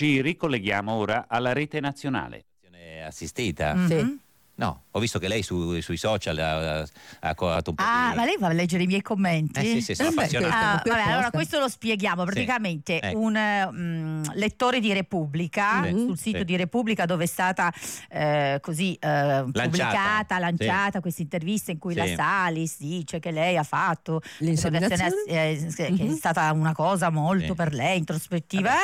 Ci ricolleghiamo ora alla rete nazionale. Assistita? Sì. No, ho visto che lei sui social ha coato un po' di... Ma lei va a leggere i miei commenti? Sì, sono appassionato. Vabbè, allora questo lo spieghiamo. Praticamente Ecco. un lettore di Repubblica, sul sito di Repubblica, dove è stata pubblicata, lanciata questa intervista in cui la Salis dice che lei ha fatto l'inseminazione, che è stata una cosa molto per lei introspettiva.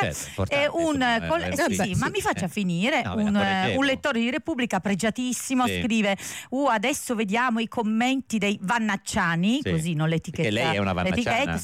Ma mi faccia finire. Un lettore di Repubblica pregiatissimo scrive: adesso vediamo i commenti dei vannacciani, così non l'etichetta. Perché lei è una vannacciana?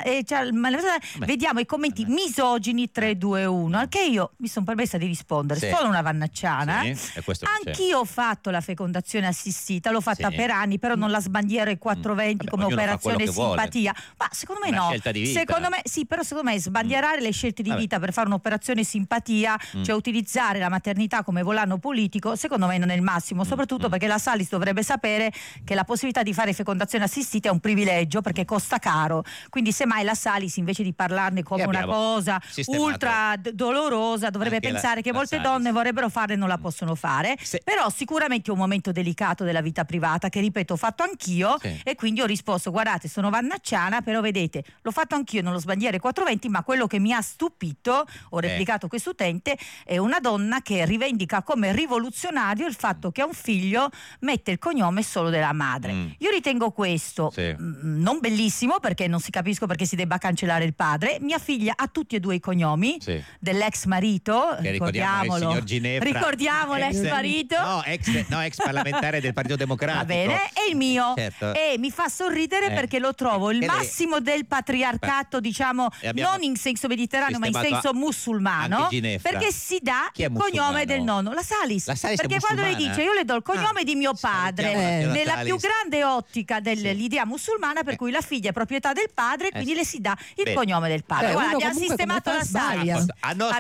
Vediamo i commenti misogini 3, 2, 1, al che io mi sono permessa di rispondere: sono una vannacciana, anch'io ho fatto la fecondazione assistita, l'ho fatta per anni, però non la sbandiero ai 420 come operazione simpatia. Ma secondo me no, secondo me sbandierare le scelte di vita per fare un'operazione simpatia, cioè utilizzare la maternità come volano politico, secondo me non è il massimo, soprattutto perché la Salis dovrebbe sapere che la possibilità di fare fecondazione assistita è un privilegio, perché costa caro. Quindi semmai la Salis, invece di parlarne come una cosa ultra dolorosa, dovrebbe pensare che molte donne vorrebbero fare e non la possono fare. Però sicuramente è un momento delicato della vita privata, che ripeto ho fatto anch'io, e quindi ho risposto: guardate, sono vannacciana, però vedete, l'ho fatto anch'io, non lo sbandiere 420, ma quello che mi ha stupito, ho replicato questo utente, è una donna che rivendica come rivoluzionario il fatto che a un figlio mette il cognome solo della madre. Io ritengo questo non bellissimo, perché non si capisco perché si debba cancellare il padre. Mia figlia ha tutti e due i cognomi dell'ex marito, ricordiamolo, signor Ginevra, l'ex marito, ex parlamentare del Partito Democratico. Va bene, e il mio, e mi fa sorridere perché lo trovo il massimo del patriarcato, diciamo, non in senso mediterraneo ma in senso musulmano, perché si dà il cognome del nonno. La Salis perché quando lei dice io le do il cognome di mio padre, nella più grande ottica dell'idea musulmana, per cui la figlia è proprietà del padre, quindi le si dà il cognome del padre. Guarda, abbiamo sistemato la Salis.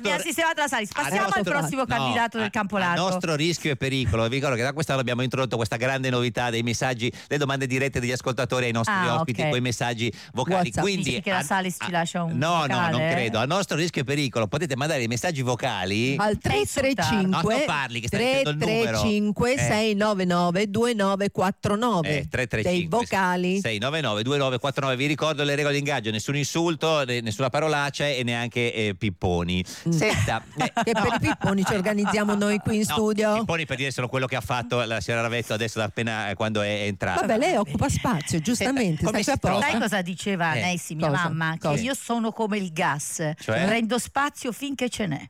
Passiamo al prossimo candidato del campo largo. A nostro rischio e pericolo. Vi ricordo che da quest'anno abbiamo introdotto questa grande novità dei messaggi, le domande dirette degli ascoltatori ai nostri ospiti con i messaggi vocali. Quindi dici che la Salis ci lascia un vocale, no, non credo. A nostro rischio e pericolo potete mandare i messaggi vocali al 335 699 2949 dei vocali 699 2949. Vi ricordo le regole di ingaggio: nessun insulto, nessuna parolaccia e neanche pipponi. Senta, che per i pipponi ci organizziamo noi qui in studio. Pipponi, per dire solo quello che ha fatto la signora Ravetto adesso appena quando è entrata. Vabbè, lei occupa spazio, giustamente. Sai cosa diceva Nessi, mia mamma? Che io sono come il gas, prendo spazio finché ce n'è.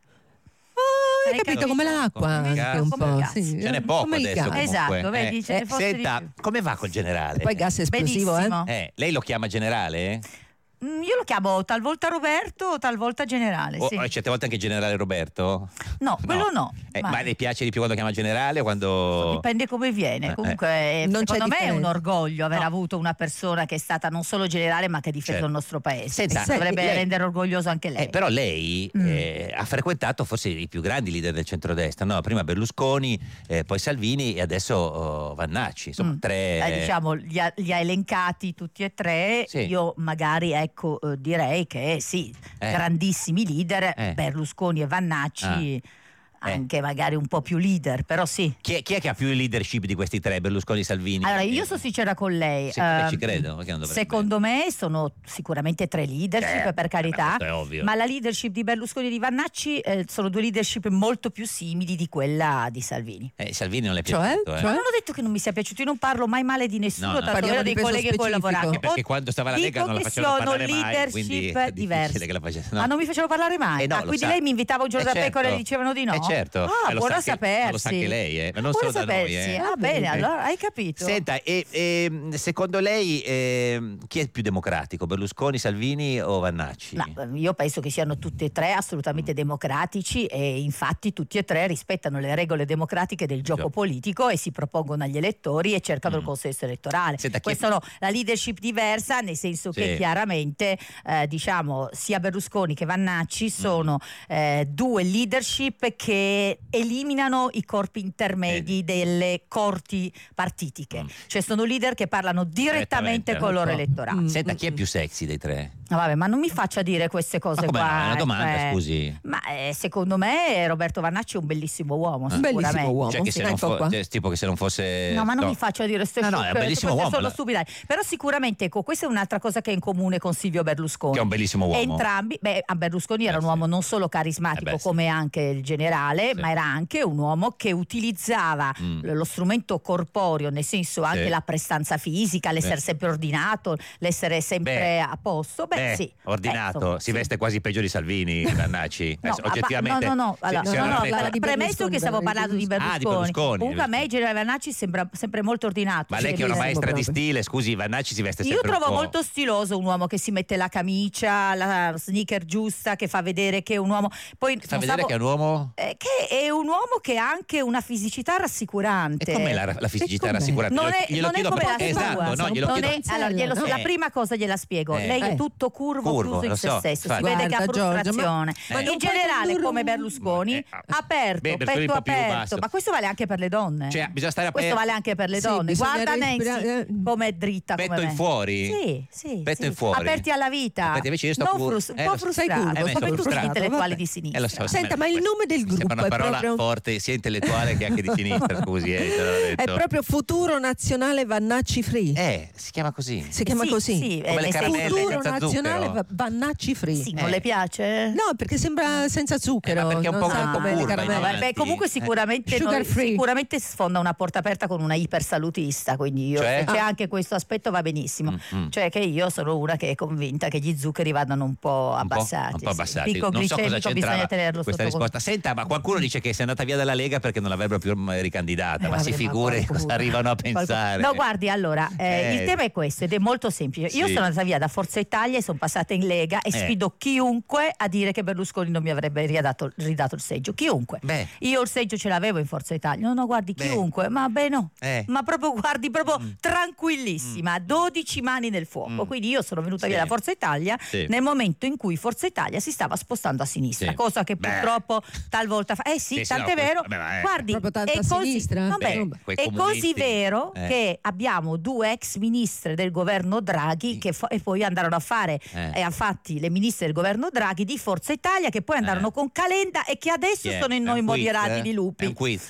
Hai capito, come l'acqua anche un po', ce n'è poco adesso. Esatto, vedi, ce ne fosse senta, come va col generale? Poi gas esplosivo, lei lo chiama generale? Io lo chiamo talvolta Roberto, talvolta generale. Certe volte anche generale Roberto? No, quello no. Ma le piace di più quando chiama generale o quando... Dipende come viene. Comunque secondo me è un orgoglio aver avuto una persona che è stata non solo generale ma che ha difeso il nostro paese. Dovrebbe rendere orgoglioso anche lei. Però lei ha frequentato forse i più grandi leader del centrodestra, no? Prima Berlusconi, poi Salvini e adesso Vannacci. Insomma, tre... diciamo, li ha elencati tutti e tre. Io magari direi che grandissimi leader, Berlusconi e Vannacci. Anche magari un po' più leader, però sì. Chi è che ha più leadership di questi tre, Berlusconi, Salvini? Allora, io sono sincera con lei. Ci credo. Secondo me sono sicuramente tre leadership, per carità, è ovvio. Ma la leadership di Berlusconi e di Vannacci sono due leadership molto più simili di quella di Salvini. Salvini non è piaciuto. Non ho detto che non mi sia piaciuto, io non parlo mai male di nessuno, tanto io dei colleghi che ho lavorato. Perché quando stava la Lega non la facevano parlare mai, quindi è difficile che la facesse. Ma non mi facevano parlare mai? Quindi lei mi invitava un giorno da Pecora e dicevano di no? Certo, buono sapersi. lo sa anche lei, non solo da noi. Va bene, allora hai capito. Senta, secondo lei chi è più democratico, Berlusconi, Salvini o Vannacci? Io penso che siano tutti e tre assolutamente democratici, e infatti tutti e tre rispettano le regole democratiche del gioco politico e si propongono agli elettori e cercano il consenso elettorale. Questa è la leadership diversa, nel senso che chiaramente diciamo sia Berlusconi che Vannacci sono due leadership che che eliminano i corpi intermedi delle corti partitiche, cioè sono leader che parlano direttamente con il loro elettorato. Senta, chi è più sexy dei tre? Vabbè, ma non mi faccia dire queste cose qua. No, è una domanda, scusi. Ma secondo me Roberto Vannacci è un bellissimo uomo, un bellissimo uomo. Cioè, che se tipo che se non fosse... No, ma non mi faccia dire queste cose. No, è un bellissimo uomo. Sono stupidate. Però sicuramente, ecco, questa è un'altra cosa che è in comune con Silvio Berlusconi. Che è un bellissimo uomo. Entrambi, a Berlusconi era un uomo non solo carismatico come anche il generale, ma era anche un uomo che utilizzava lo strumento corporeo, nel senso anche la prestanza fisica, l'essere sempre ordinato, l'essere sempre a posto. Sì. Ordinato, si veste quasi peggio di Salvini, Vannacci. Oggettivamente. Premesso che stavo parlando di Berlusconi. Comunque a me il generale Vannacci sembra sempre molto ordinato. Ma lei che è una maestra di stile, scusi, Vannacci si veste sempre Io trovo molto stiloso un uomo che si mette la camicia, la sneaker giusta, che fa vedere che è un uomo. Poi fa vedere che è un uomo? Che è un uomo che ha anche una fisicità rassicurante. E com'è la fisicità rassicurante? Non è come la sua. La prima cosa gliela spiego. Lei è tutto curvo, chiuso in se stesso, si vede che ha frustrazione. In generale, come Berlusconi, aperto, petto aperto, ma questo vale anche per le donne. Cioè, bisogna stare questo vale anche per le donne. Guarda Nancy come è dritta, petto in fuori. Sì, petto in fuori, aperti alla vita. Invece io sto un po' frustrato, come tutti gli intellettuali di sinistra. Senta, ma il nome del gruppo è una parola forte, sia intellettuale che anche di sinistra, scusi. È proprio Futuro Nazionale Vannacci Free. Si chiama così. Si chiama così. Sì, come le caramelle Futuro senza Nazionale zucchero. Vannacci Free. Sì, non le piace? No, perché sembra senza zucchero. Ma perché è un po' comunque sicuramente sfonda una porta aperta con una ipersalutista, quindi c'è anche questo aspetto, va benissimo. Cioè che io sono una che è convinta che gli zuccheri vadano un po' abbassati. Un po' abbassati. Picco glicemico bisogna tenerlo questa sotto risposta. Senta, ma qualcuno dice che si è andata via dalla Lega perché non l'avrebbero più ricandidata, ma si figuri cosa arrivano a pensare. No, guardi, allora il tema è questo ed è molto semplice. Io sono andata via da Forza Italia e sono passata in Lega e sfido chiunque a dire che Berlusconi non mi avrebbe ridato il seggio. Chiunque. Io il seggio ce l'avevo in Forza Italia. No, guardi, chiunque. Ma no. Ma proprio guardi, proprio tranquillissima, 12 mani nel fuoco. Quindi io sono venuta via da Forza Italia nel momento in cui Forza Italia si stava spostando a sinistra, cosa che purtroppo talvolta fa. Tant'è vero. Guardi, è così vero che abbiamo 2 ex ministre del governo Draghi che e poi andarono a fare e a fatti le ministre del governo Draghi di Forza Italia, che poi andarono con Calenda e che adesso sono in noi moderati di lupi. È un quiz?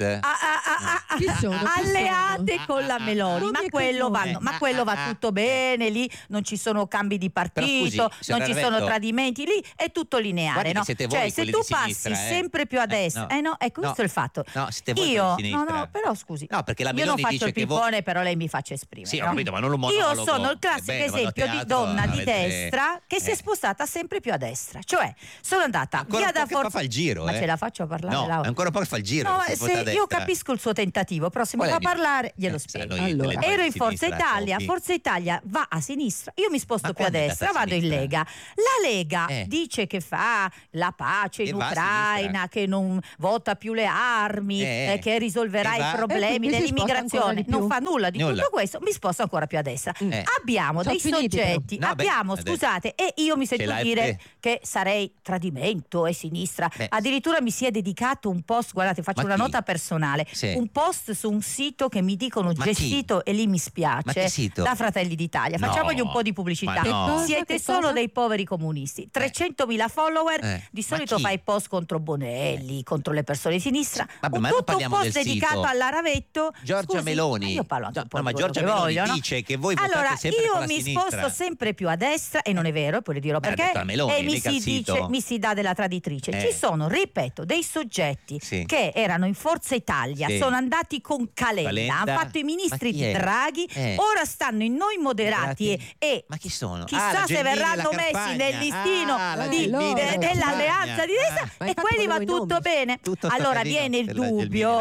Alleate con la Meloni, ma quello va tutto bene, lì non ci sono cambi di partito, non ci sono tradimenti, lì è tutto lineare, no? Cioè se tu passi sempre più a destra, questo è il fatto. No, siete voi di sinistra. Però scusi. No, perché la io non Meloni faccio dice il pippone, però lei mi faccia esprimere. Sì, ho capito, ma non un monologo. Io sono il classico esempio di donna di destra che si è spostata sempre più a destra. Cioè, sono andata via da Forza. Fa il giro, ma ce la faccio a parlare? No, ancora un po' che fa il giro. No, io capisco il suo tentativo, però se mi fa parlare glielo spiego. Allora, ero in Forza Italia, Forza Italia va a sinistra, io mi sposto più a destra, vado in Lega. La Lega dice che fa la pace in Ucraina, che non vota più le armi, che risolverà i problemi dell'immigrazione. Non fa nulla di tutto questo, mi sposto ancora più a destra. Abbiamo dei soggetti, scusate, e io mi sento dire che sarei tradimento e sinistra. Addirittura mi si è dedicato un post, guardate, faccio una nota personale, un post su un sito che mi dicono gestito, e lì mi spiace, da Fratelli d'Italia. Facciamogli un po' di pubblicità. Siete solo dei poveri comunisti. 300.000 follower, di solito fai post contro Bonelli, contro le persone di sinistra. Tutto un post dedicato alla Ravetto. Giorgia Meloni. Io parlo anche un po' ma Giorgia Meloni dice che voi votate sempre con la sinistra. Io mi sposto sempre più a destra e non è vero, poi le dirò perché. Meloni, e mi si dà della traditrice. Ci sono, ripeto, dei soggetti che erano in Forza Italia, sono andati con Calenda, hanno fatto i ministri di Draghi, ora stanno in noi moderati e ma chi sono? Chissà se verranno messi nel listino dell'alleanza di destra, e quelli va tutto bene. Allora viene il dubbio,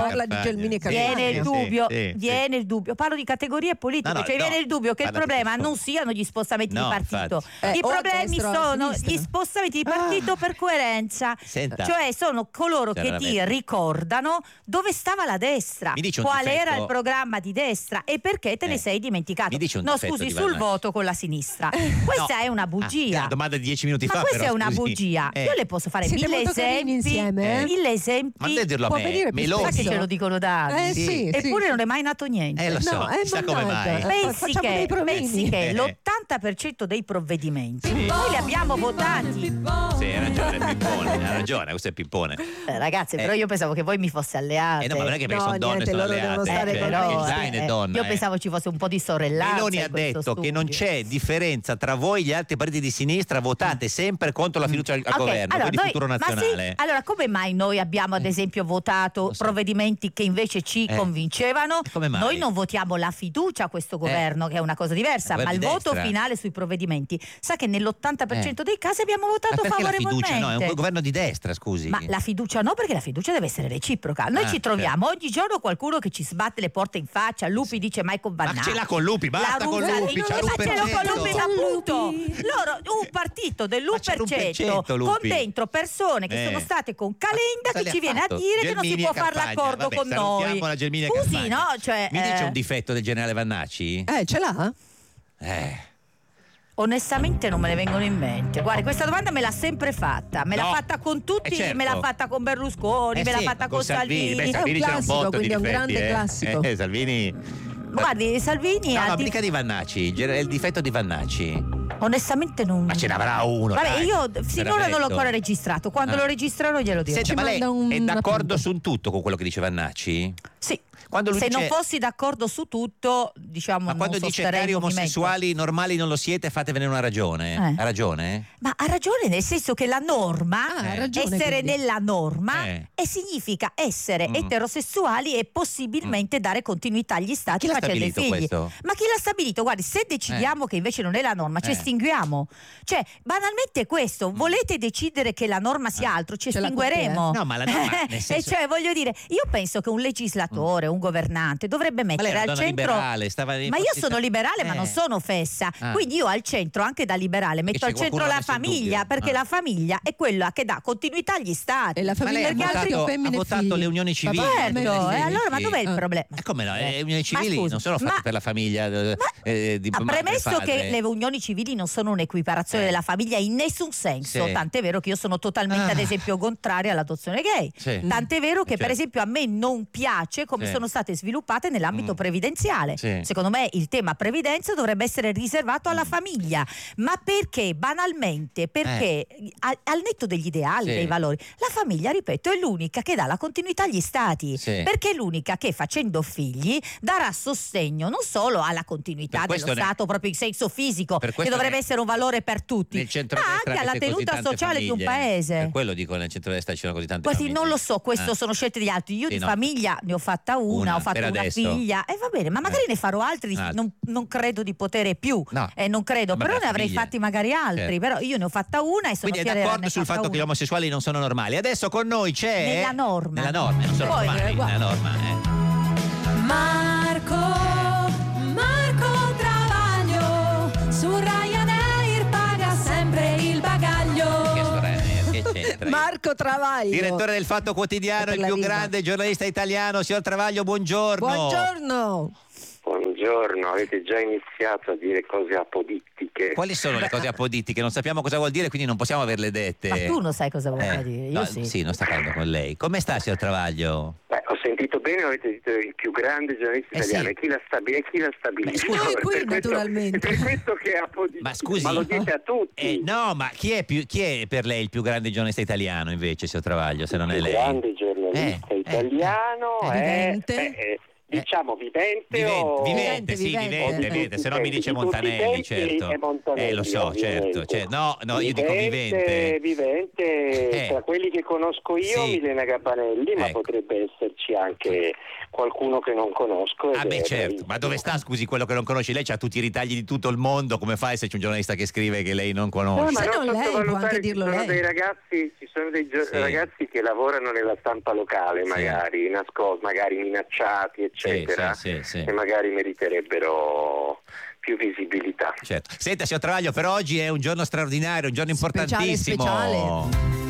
viene il dubbio, parlo di categorie politiche, viene il dubbio che il problema non siano gli spostamenti di partito, i problemi sono gli spostamenti di partito per coerenza, cioè sono coloro che ti ricordano dove stava la destra, qual era il programma di destra e perché te ne sei dimenticato. No, scusi, sul voto con la sinistra. Questa è una bugia. Domanda di 10 minuti fa. Ma questa è una bugia. Io le posso fare mille esempi 1000 esempi. Ma non dirlo a Può me, venire più Meloni. Sa che ce lo dicono da anni. Sì, Eppure non è mai nato niente. Lo so, chissà come mai. Pensi che l'80% dei provvedimenti noi li abbiamo votati. Sì, hai ragione, Pippone, ha ragione, questo è Pippone. Ragazzi, però io pensavo che voi mi fosse alleate. No, ma non è che perché No, sono donne, niente, sono loro devono alleate. stare con però, Zain è donna. io pensavo ci fosse un po' di sorellanza. Meloni in ha questo detto che non studio. c'è differenza tra voi e gli altri partiti di sinistra, votate sempre contro la fiducia al governo, allora, quindi Futuro Nazionale. Allora, come mai noi abbiamo ad esempio votato provvedimenti che invece ci convincevano? Come mai? Noi non votiamo la fiducia a questo governo, che è una cosa diversa, ma il voto finale sui provvedimenti. Sa che nell'80% dei casi abbiamo votato perché la favorevolmente. fiducia no? È un governo di destra, scusi. Ma la fiducia no, perché la fiducia deve essere reciproca. Noi ci troviamo ogni giorno qualcuno che ci sbatte le porte in faccia. Lupi dice mai con Vannacci. Ma ce l'ha con Lupi, basta con Lupi, c'ha ma ce l'ho con Lupi, l'1%. ma appunto loro, un partito dell'1% con Lupi. dentro persone che sono state con Calenda, cosa che le ci ha viene fatto? a dire che non si Gelmini può e fare Campagna. l'accordo Vabbè, con salutiamo noi. la Gelmini e Scusi, Campagna. no? Cioè, Mi dice un difetto del generale Vannacci? Ce l'ha? onestamente non me ne vengono in mente. Guardi, questa domanda me l'ha sempre fatta. Me l'ha fatta con tutti, certo. me l'ha fatta con Berlusconi, me l'ha fatta con Salvini. Beh, Salvini c'era un classico, botto quindi di è un difetti, grande classico. Salvini. Guardi, Salvini No, ha ma mica di Vannacci, il difetto di Vannacci. onestamente non. Ma ce n'avrà uno. Vabbè, dai. io finora non l'ho Veramente. ancora registrato. Quando lo registrerò glielo dirò. Senta, ma lei manda un è d'accordo appunto. su tutto con quello che dice Vannacci? Sì. Quando lui Se dice- non fossi d'accordo su tutto, diciamo, Ma quando non dice sosterrei cari il movimento. omosessuali normali non lo siete, fatevene una ragione. Ha ragione? Ma ha ragione, nel senso che la norma, ha ragione, essere quindi. nella norma, e significa essere eterosessuali e possibilmente dare continuità agli stati Chi l'ha facendo i stabilito figli. questo? Ma chi l'ha stabilito? Guardi, se decidiamo che invece non è la norma, ci estinguiamo. Cioè, banalmente è questo. Volete decidere che la norma sia altro, ci Ce l'ha con te, estingueremo. No, ma la norma, nel senso- E cioè, voglio dire, io penso che un legislatore, un governante dovrebbe Ma lei mettere è una al donna centro. liberale, Ma io sono liberale, ma non sono fessa. Quindi io al centro, anche da liberale, metto c'è al centro qualcuno la ha messo in famiglia, dubbio. perché la famiglia è quella che dà continuità agli stati. E la Ma famiglia lei ha perché altri votato, femmine ha e votato figli. le unioni civili. Certo, allora ma dov'è il problema? Come no? Le unioni civili scusi, non sono fatte ma- per la famiglia di Ha madre e premesso padre. che le unioni civili non sono un'equiparazione della famiglia in nessun senso, Sì. tant'è vero che io sono totalmente ad esempio contraria all'adozione gay, Sì. tant'è vero che per Certo. esempio a me non piace come Sì. sono state sviluppate nell'ambito previdenziale. Sì. Secondo me il tema previdenza dovrebbe essere riservato alla famiglia, ma perché banalmente, perché al netto degli ideali, Sì. dei valori, la famiglia, ripeto, è l'unica che dà la continuità agli stati, Sì. perché è l'unica che facendo figli darà sostegno non solo alla continuità Per dello questo Stato proprio in senso fisico, per che questo dovrebbe ne- essere un valore per tutti, nel ma centrodestra anche alla avete così tenuta tante sociale di un famiglie. paese. Per quello dico nel centrodestra ci sono così tante Guardi, famiglie. non lo so, questo sono scelte degli altri. Io Sì, di no. famiglia ne ho fatta una, ho fatto per una adesso. figlia, e va bene, ma magari ne farò altri, non credo di potere più, No. non credo, Vabbè, però ne avrei famiglie. fatti magari altri, Certo. però io ne ho fatta una e sono Quindi è fiera di d'accordo averne sul fatta fatto che gli una. omosessuali non sono normali. Adesso con noi c'è Nella norma. Nella norma, non sono Poi, normali, guarda. nella norma, Marco Travaglio, su Ryanair paga sempre il bagaglio. Che c'entra? Marco Travaglio. Direttore del Fatto Quotidiano, Per il la più rima. grande giornalista italiano, signor Travaglio, buongiorno. Buongiorno. Buongiorno, avete già iniziato a dire cose apodittiche. Quali sono le cose apodittiche? Non sappiamo cosa vuol dire, quindi non possiamo averle dette. Ma tu non sai cosa vuol dire, io no, sì. non sta parlando con lei. Come sta, signor Travaglio? Beh, ho sentito bene, avete detto il più grande giornalista italiano. sì. E chi l'ha stabilito? Noi qui, Per questo- naturalmente. è per questo che è apodittico. Ma scusi. Ma lo dite a tutti. No, ma chi è per lei il più grande giornalista italiano invece, signor Travaglio, se non è Il lei? grande giornalista italiano Vivente. diciamo vivente o... Vivente, sì, Vivente. vivente, se no mi dice Di tutti i Montanelli, tempi certo. è Montanelli, Lo so, certo. ovviamente. No, io dico vivente. Vivente, tra quelli che conosco io, Sì. Milena Gabanelli, ma Ecco. potrebbe esserci anche qualcuno che non conosco. ed Ah beh è certo, bravissimo. ma dove sta, scusi, quello che non conosci? Lei c'ha tutti i ritagli di tutto il mondo, come fa se c'è un giornalista che scrive che lei non conosce? Ma Se non lei, può sottovalutare, anche dirlo ci sono lei. dei ragazzi, ci sono dei Sì. ragazzi che lavorano nella stampa locale, Sì. magari nascosti, magari minacciati, eccetera, sì, sì. e magari meriterebbero più visibilità. Certo. Senta, signor Travaglio, per oggi è un giorno straordinario, un giorno Speciale, importantissimo. speciale.